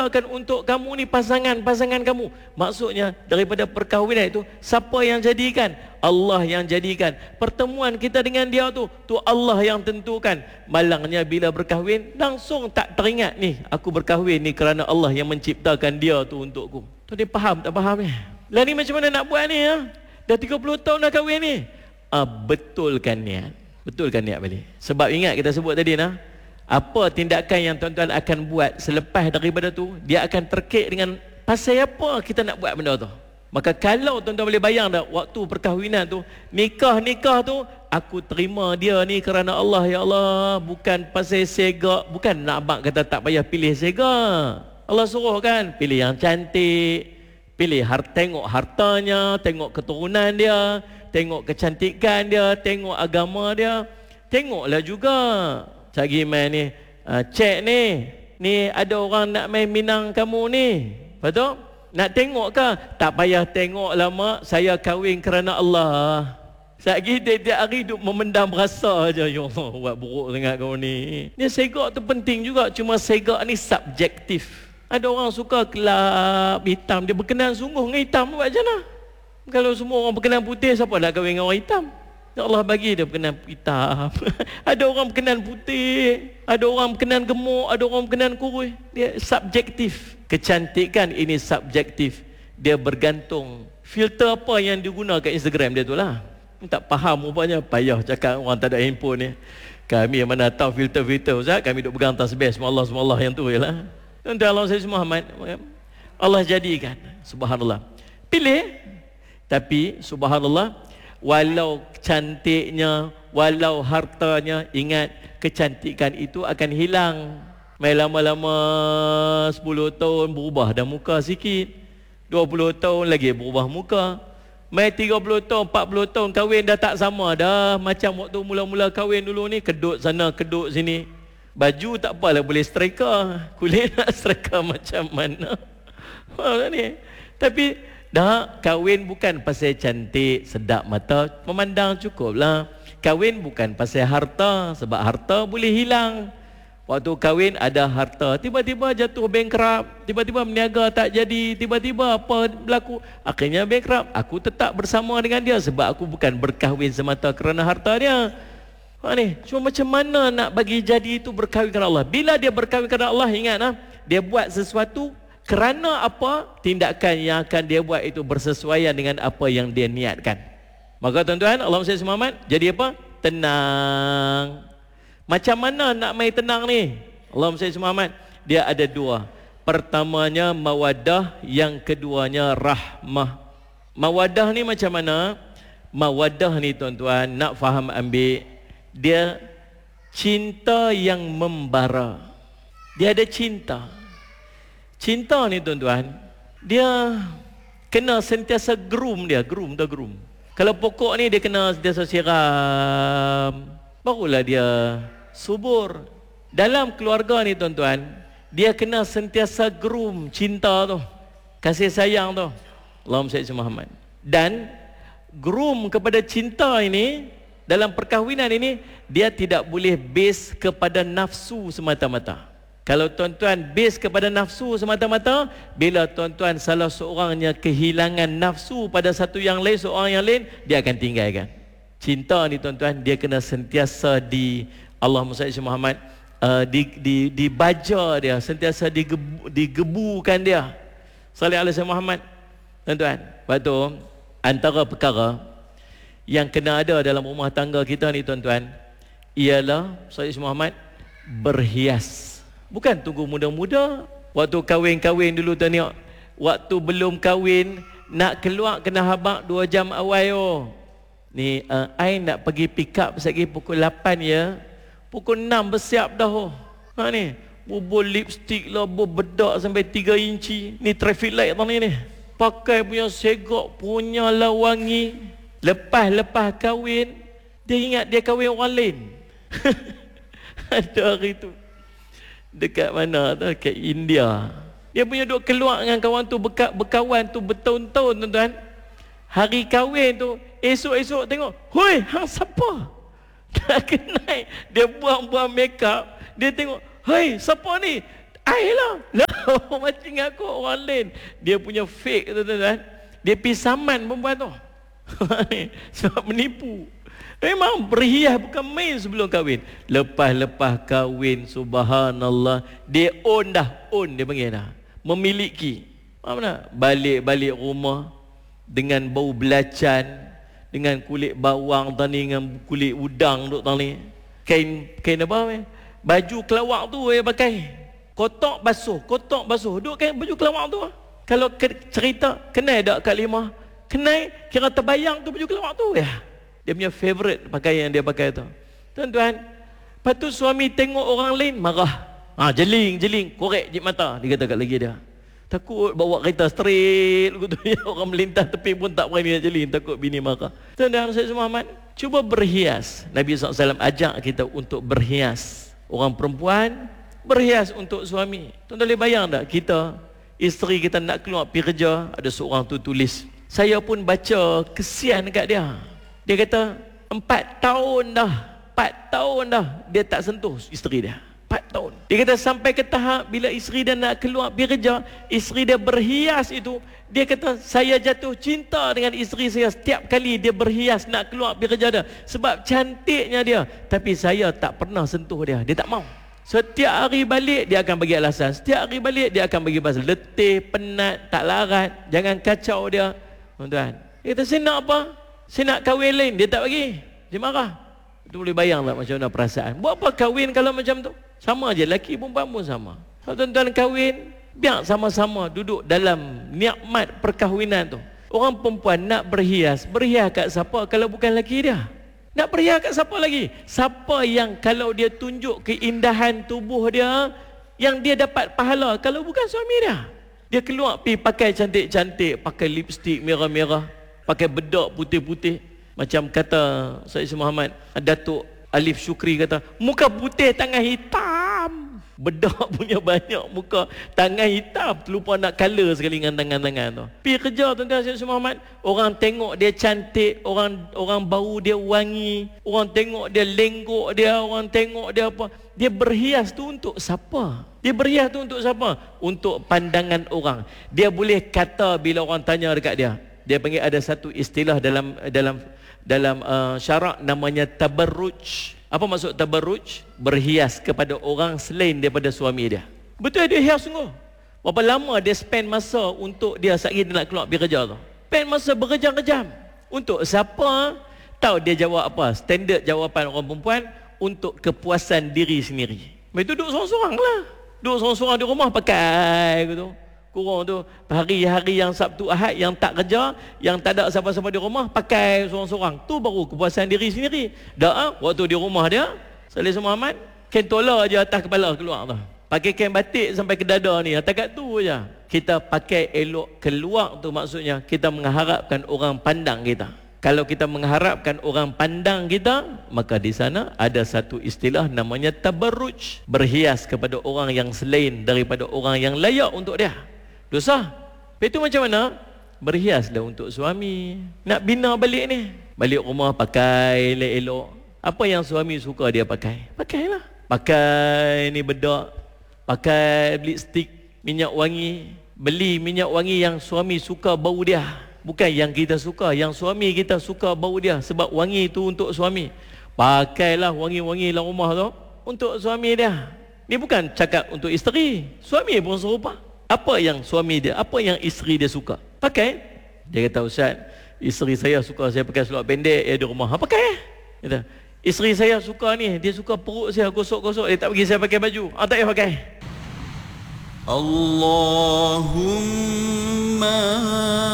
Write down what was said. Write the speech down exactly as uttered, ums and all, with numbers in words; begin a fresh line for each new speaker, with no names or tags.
akan untuk kamu ni pasangan-pasangan kamu. Maksudnya daripada perkahwinan itu, siapa yang jadikan? Allah yang jadikan. Pertemuan kita dengan dia tu, tu Allah yang tentukan. Malangnya bila berkahwin, langsung tak teringat ni, aku berkahwin ni kerana Allah yang menciptakan dia tu untukku. Tu dia faham tak faham ni? Lah ni macam mana nak buat ni ya? Dah tiga puluh tahun dah kahwin ni. Ah, betulkan niat. Betulkan niat balik. Sebab ingat kita sebut tadi nah, apa tindakan yang tuan-tuan akan buat selepas daripada tu, dia akan terkait dengan pasal apa kita nak buat benda tu. Maka kalau tuan-tuan boleh bayang dah, waktu perkahwinan tu, nikah-nikah tu, aku terima dia ni kerana Allah, ya Allah, bukan pasal sega. Bukan nak abang kata tak payah pilih sega. Allah suruh kan, pilih yang cantik, pilih har, tengok hartanya, tengok keturunan dia, tengok kecantikan dia, tengok agama dia. Tengoklah juga Cak Giman ni, uh, cek ni, ni ada orang nak main minang kamu ni, betul? Nak tengok ke? Tak payah tengok lah mak, saya kahwin kerana Allah. Sekali dia hari duk memendam rasa je, ya Allah, buat buruk sangat kau ni. Ni segak tu penting juga, cuma segak ni subjektif. Ada orang suka kelab hitam, dia berkenan sungguh dengan hitam, buat macam mana? Kalau semua orang berkenan putih, siapa nak kahwin dengan orang hitam? Ya Allah bagi dia berkenan hitam. Ada orang berkenan putih, ada orang berkenan gemuk, ada orang berkenan kurus. Dia subjektif. Kecantikan ini subjektif. Dia bergantung filter apa yang digunakan kat Instagram dia tu lah. Tak faham rupanya, payah cakap orang tak ada handphone ni. Kami yang mana tahu filter-filter Ustaz, kami duk pegang tasbih semua Allah semua Allah yang tu jelah. Tuan-tuan Allah saya Muhammad, Allah jadikan, subhanallah. Pilih, tapi subhanallah, walau cantiknya, walau hartanya, ingat kecantikan itu akan hilang. Mai lama-lama sepuluh tahun berubah dah muka sikit, dua puluh tahun lagi berubah muka. Mai tiga puluh tahun, empat puluh tahun kahwin dah tak sama dah. Macam waktu mula-mula kahwin dulu ni, kedut sana, kedut sini. Baju tak apalah boleh striker, kulit nak striker macam mana. Faham ni? Tapi dah kahwin bukan pasal cantik, sedap mata, memandang cukuplah. Kahwin bukan pasal harta, sebab harta boleh hilang. Waktu kahwin ada harta, tiba-tiba jatuh bankrupt, tiba-tiba meniaga tak jadi, tiba-tiba apa berlaku, akhirnya bankrupt. Aku tetap bersama dengan dia sebab aku bukan berkahwin semata kerana harta dia. Ha ni, cuma macam mana nak bagi jadi itu berkahwin kerana Allah. Bila dia berkahwin kerana Allah, ingat nah, dia buat sesuatu kerana apa? Tindakan yang akan dia buat itu bersesuaian dengan apa yang dia niatkan. Maka tuan-tuan, Allahumma salli Muhammad, jadi apa? Tenang. Macam mana nak main tenang ni? Allahumma salli Muhammad, dia ada dua. Pertamanya mawaddah, yang keduanya rahmah. Mawaddah ni macam mana? Mawaddah ni tuan-tuan, nak faham ambil, dia cinta yang membara. Dia ada cinta. Cinta ni tuan-tuan, dia kena sentiasa groom dia, groom dah groom. Kalau pokok ni dia kena sentiasa siram, barulah dia subur. Dalam keluarga ni tuan-tuan, dia kena sentiasa groom cinta tu, kasih sayang tu. Allahumma salli Muhammad. Dan groom kepada cinta ini dalam perkahwinan ini, dia tidak boleh base kepada nafsu semata-mata. Kalau tuan-tuan base kepada nafsu semata-mata, bila tuan-tuan salah seorangnya kehilangan nafsu pada satu yang lain, seorang yang lain, dia akan tinggalkan. Cinta ni tuan-tuan, dia kena sentiasa di Allahumma salli Muhammad, uh, di di dibaja dia, sentiasa digebu, digebukan dia. Salli alaihi Muhammad. Tuan-tuan, waktu antara perkara yang kena ada dalam rumah tangga kita ni tuan-tuan, ialah salli Muhammad, berhias. Bukan tunggu muda-muda. Waktu kahwin-kahwin dulu tuan tengok, waktu belum kahwin nak keluar kena habaq dua jam awal oh. Ni uh, I nak pergi pick up sekali pukul lapan ya. Pukul enam bersiap dah oh. Ha ni, bubur lipstick lah, bubur bedak sampai tiga inci. Ni traffic light tadi ni. Pakai punya segak punya lah wangi. Lepas-lepas kahwin, dia ingat dia kahwin orang lain. Ada hari tu dekat mana tu, dekat India. Dia punya duk keluar dengan kawan tu, berka, berkawan tu bertahun-tahun tuan-tuan. Hari kahwin tu, esok-esok tengok, hoi, hang siapa? Tak kenal. Dia buang-buang make up, dia tengok, hoi, siapa ni? I lah. Lah, macam aku orang lain. Dia punya fake tu tuan. Dia pergi saman perempuan tu. Sebab menipu. Memang berhias bukan main sebelum kahwin. Lepas-lepas kahwin, subhanallah, dia own dah, own dia panggil dah. Memiliki. Faham tak? Balik-balik rumah dengan bau belacan, dengan kulit bawang tadi, dengan kulit udang duk tadi. Kain kain apa ni? Baju kelawak tu dia pakai. Kotak basuh, kotak basuh. Duk kain baju kelawak tu. Kalau ke, cerita kenal tak Kak Limah? Kenal, kira terbayang tu baju kelawak tu ya. Dia punya favorite pakaian dia pakai tu. Tuan-tuan, lepas tu suami tengok orang lain marah. Ha, jeling, jeling, korek jip mata. Dia kata kat lagi dia. Takut bawa kereta straight gitu ya. Orang melintas tepi pun tak berani nak jeling, takut bini marah. Tuan-tuan, saya semua Ahmad, cuba berhias. Nabi sallallahu alaihi wasallam ajak kita untuk berhias. Orang perempuan berhias untuk suami. Tuan-tuan boleh bayang tak? Kita, isteri kita nak keluar pergi kerja, ada seorang tu tulis. Saya pun baca kesian kat dia. Dia kata, empat tahun dah, empat tahun dah dia tak sentuh isteri dia. Empat tahun. Dia kata sampai ke tahap bila isteri dia nak keluar pergi kerja, isteri dia berhias itu. Dia kata, saya jatuh cinta dengan isteri saya setiap kali dia berhias nak keluar pergi kerja dia. Sebab cantiknya dia. Tapi saya tak pernah sentuh dia. Dia tak mau. Setiap hari balik dia akan bagi alasan. Setiap hari balik dia akan bagi pasal letih, penat, tak larat. Jangan kacau dia. Tuan-tuan, dia kata, saya nak apa? Saya nak kahwin lain, dia tak bagi. Dia marah. Itu boleh bayang tak macam mana perasaan. Buat apa kahwin kalau macam tu? Sama je, lelaki perempuan pun sama. Kalau tuan-tuan kahwin, biar sama-sama duduk dalam nikmat perkahwinan tu. Orang perempuan nak berhias, berhias kat siapa kalau bukan lelaki dia? Nak berhias kat siapa lagi? Siapa yang kalau dia tunjuk keindahan tubuh dia, yang dia dapat pahala kalau bukan suami dia? Dia keluar pergi pakai cantik-cantik, pakai lipstick merah-merah, pakai bedak putih-putih. Macam kata Said Muhammad, Datuk Alif Syukri kata, muka putih tangan hitam. Bedak punya banyak muka, tangan hitam. Terlupa nak colour sekali dengan tangan-tangan tu. Pergi kerja tuan-tuan Said Muhammad, orang tengok dia cantik, orang orang bau dia wangi, orang tengok dia lenggok dia, orang tengok dia apa. Dia berhias tu untuk siapa? Dia berhias tu untuk siapa? Untuk pandangan orang. Dia boleh kata bila orang tanya dekat dia. Dia panggil ada satu istilah dalam dalam dalam uh, syarak namanya tabarruj. Apa maksud tabarruj? Berhias kepada orang selain daripada suami dia. Betul dia hias sungguh. Berapa lama dia spend masa untuk dia sehari dia nak keluar pergi kerja tu? Spend masa berjam-jam. Untuk siapa? Tahu dia jawab apa? Standard jawapan orang perempuan, untuk kepuasan diri sendiri. Itu duduk sorang-sorang lah. Duduk sorang-sorang di rumah pakai gitu. Kurang tu hari-hari yang Sabtu Ahad yang tak kerja, yang tak ada siapa-siapa di rumah, pakai sorang-sorang. Tu baru kepuasan diri sendiri. Dah waktu di rumah dia, Salih Muhammad, kain tola je atas kepala keluar tu. Pakai kain batik sampai ke dada ni, atas kat tu je. Kita pakai elok keluar tu maksudnya kita mengharapkan orang pandang kita. Kalau kita mengharapkan orang pandang kita, maka di sana ada satu istilah namanya tabarruj. Berhias kepada orang yang selain daripada orang yang layak untuk dia. Dosa. Itu macam mana? Berhiaslah untuk suami. Nak bina balik ni, balik rumah pakai elok-elok. Apa yang suami suka dia pakai, pakailah. Pakai ni bedak, pakai lipstick, minyak wangi. Beli minyak wangi yang suami suka bau dia, bukan yang kita suka. Yang suami kita suka bau dia, sebab wangi itu untuk suami. Pakailah wangi-wangi dalam rumah tu untuk suami dia. Ni bukan cakap untuk isteri. Suami pun serupa. Apa yang suami dia, apa yang isteri dia suka, pakai. Dia kata, Ustaz, isteri saya suka saya pakai seluar pendek ya di rumah. Ha, pakai. Kata, isteri saya suka ni, dia suka perut saya gosok-gosok, dia tak bagi saya pakai baju. Ah, tak payah pakai.
Allahumma